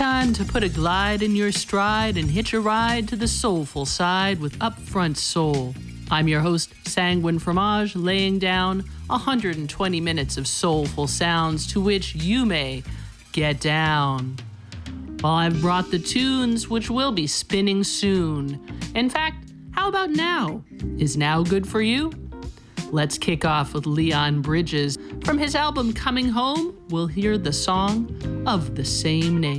time to put a glide in your stride and hitch a ride to the soulful side with Upfront Soul. I'm your host, Sanguine Fromage, laying down 120 minutes of soulful sounds to which you may get down. Well, I've brought the tunes which will be spinning soon. In fact, how about now? Is now good for you? Let's kick off with Leon Bridges. From his album Coming Home, we'll hear the song of the same name.